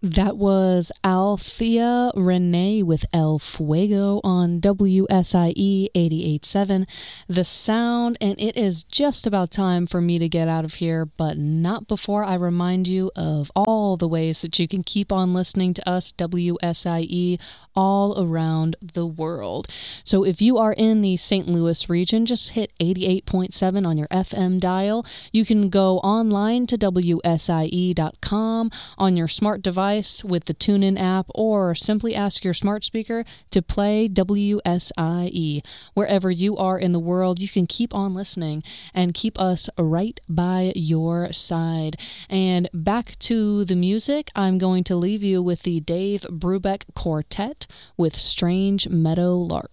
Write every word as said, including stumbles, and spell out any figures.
That was Althea Renee with El Fuego on W S I E eighty-eight point seven, The Sound, and it is just about time for me to get out of here, but not before I remind you of all the ways that you can keep on listening to us, W S I E, all around the world. So if you are in the Saint Louis region, just hit eighty-eight point seven on your F M dial. You can go online to W S I E dot com on your smart device with the TuneIn app, or simply ask your smart speaker to play W S I E. Wherever you are in the world, you can keep on listening and keep us right by your side. And back to the music, I'm going to leave you with the Dave Brubeck Quartet with Strange Meadow Lark.